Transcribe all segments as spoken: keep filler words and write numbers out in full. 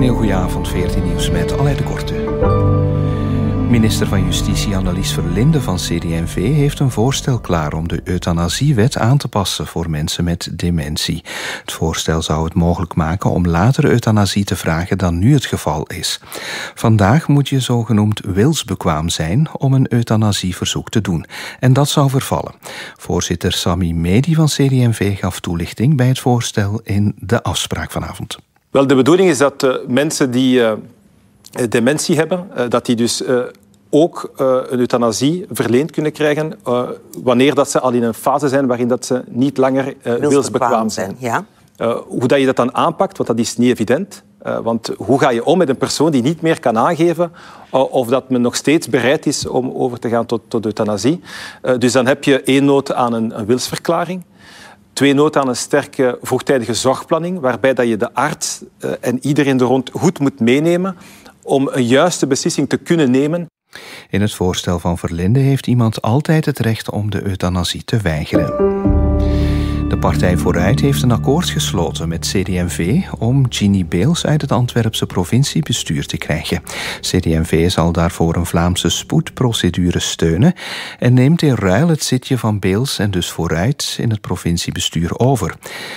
heel goede avond, veertien Nieuws met Alain de Korte. Minister van Justitie Annelies Verlinde van C D en V heeft een voorstel klaar om de euthanasiewet aan te passen voor mensen met dementie. Het voorstel zou het mogelijk maken om later euthanasie te vragen dan nu het geval is. Vandaag moet je zogenoemd wilsbekwaam zijn om een euthanasieverzoek te doen. En dat zou vervallen. Voorzitter Sami Medi van C D en V gaf toelichting bij het voorstel in de afspraak vanavond. Wel, de bedoeling is dat uh, mensen die uh, dementie hebben, uh, dat die dus uh, ook uh, een euthanasie verleend kunnen krijgen uh, wanneer dat ze al in een fase zijn waarin dat ze niet langer uh, wilsbekwaam, wilsbekwaam zijn. Ja. Uh, hoe dat je dat dan aanpakt, want dat is niet evident. Uh, want hoe ga je om met een persoon die niet meer kan aangeven uh, of dat men nog steeds bereid is om over te gaan tot, tot euthanasie. Uh, dus dan heb je één nood aan een, een wilsverklaring. Twee nood aan een sterke vroegtijdige zorgplanning, waarbij dat je de arts uh, en iedereen er rond goed moet meenemen om een juiste beslissing te kunnen nemen. In het voorstel van Verlinde heeft iemand altijd het recht om de euthanasie te weigeren. De Partij Vooruit heeft een akkoord gesloten met C D en V om Ginny Beels uit het Antwerpse provinciebestuur te krijgen. C D en V zal daarvoor een Vlaamse spoedprocedure steunen en neemt in ruil het zitje van Beels en dus Vooruit in het provinciebestuur over.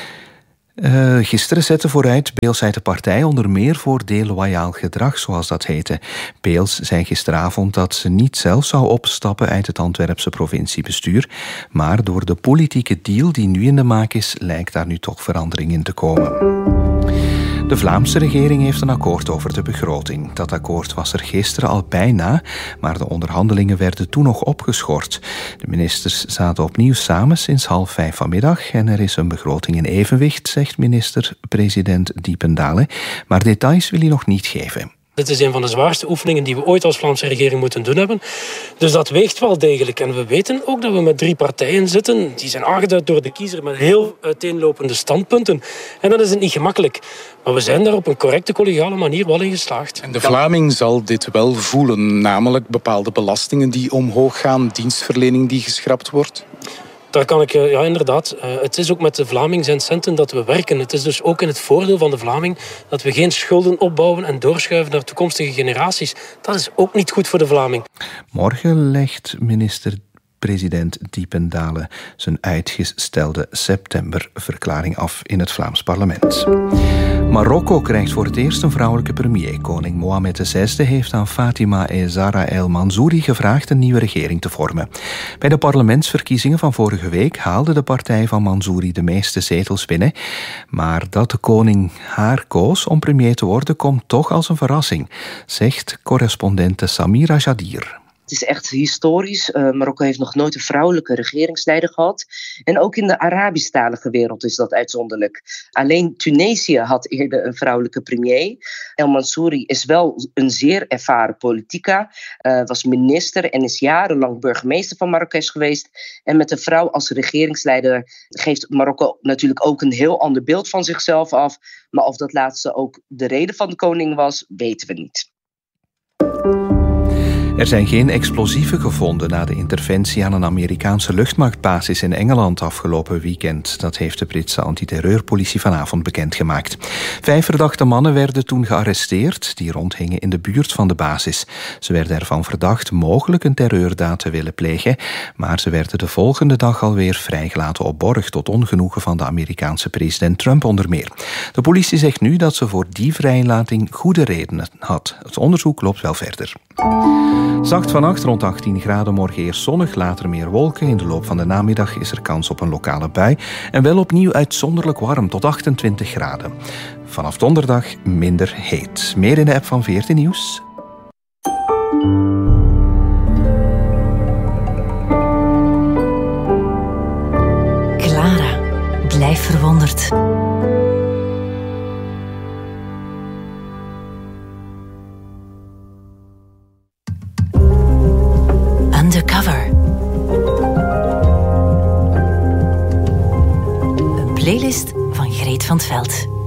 Uh, gisteren zette Vooruit Beels uit de partij onder meer voor deloyaal gedrag, zoals dat heette. Beels zei gisteravond dat ze niet zelf zou opstappen uit het Antwerpse provinciebestuur, maar door de politieke deal die nu in de maak is, lijkt daar nu toch verandering in te komen. De Vlaamse regering heeft een akkoord over de begroting. Dat akkoord was er gisteren al bijna, maar de onderhandelingen werden toen nog opgeschort. De ministers zaten opnieuw samen sinds half vijf vanmiddag en er is een begroting in evenwicht, zegt minister-president Diependale. Maar details wil hij nog niet geven. Dit is een van de zwaarste oefeningen die we ooit als Vlaamse regering moeten doen hebben. Dus dat weegt wel degelijk. En we weten ook dat we met drie partijen zitten. Die zijn aangeduid door de kiezer met heel uiteenlopende standpunten. En dan is het niet gemakkelijk. Maar we zijn daar op een correcte, collegiale manier wel in geslaagd. En de Vlaming zal dit wel voelen. Namelijk bepaalde belastingen die omhoog gaan, dienstverlening die geschrapt wordt. Daar kan ik, ja inderdaad, het is ook met de Vlaming zijn centen dat we werken. Het is dus ook in het voordeel van de Vlaming dat we geen schulden opbouwen en doorschuiven naar toekomstige generaties. Dat is ook niet goed voor de Vlaming. Morgen legt minister-president Diependale zijn uitgestelde septemberverklaring af in het Vlaams parlement. Marokko krijgt voor het eerst een vrouwelijke premier. Koning Mohammed de zesde heeft aan Fatima Zahra El Mansouri gevraagd een nieuwe regering te vormen. Bij de parlementsverkiezingen van vorige week haalde de partij van Mansouri de meeste zetels binnen. Maar dat de koning haar koos om premier te worden komt toch als een verrassing, zegt correspondente Samira Jadir. Het is echt historisch. Uh, Marokko heeft nog nooit een vrouwelijke regeringsleider gehad. En ook in de Arabisch-talige wereld is dat uitzonderlijk. Alleen Tunesië had eerder een vrouwelijke premier. El Mansouri is wel een zeer ervaren politica. Uh, was minister en is jarenlang burgemeester van Marrakesh geweest. En met een vrouw als regeringsleider geeft Marokko natuurlijk ook een heel ander beeld van zichzelf af. Maar of dat laatste ook de reden van de koning was, weten we niet. Er zijn geen explosieven gevonden na de interventie aan een Amerikaanse luchtmachtbasis in Engeland afgelopen weekend. Dat heeft de Britse antiterreurpolitie vanavond bekendgemaakt. Vijf verdachte mannen werden toen gearresteerd, die rondhingen in de buurt van de basis. Ze werden ervan verdacht mogelijk een terreurdaad te willen plegen, maar ze werden de volgende dag alweer vrijgelaten op borg, tot ongenoegen van de Amerikaanse president Trump onder meer. De politie zegt nu dat ze voor die vrijlating goede redenen had. Het onderzoek loopt wel verder. Zacht vannacht, rond achttien graden, morgen eerst zonnig, later meer wolken. In de loop van de namiddag is er kans op een lokale bui. En wel opnieuw uitzonderlijk warm, tot achtentwintig graden. Vanaf donderdag minder heet. Meer in de app van veertien Nieuws. Clara, blijf verwonderd. Undercover. Een playlist van Greet van 't Veld.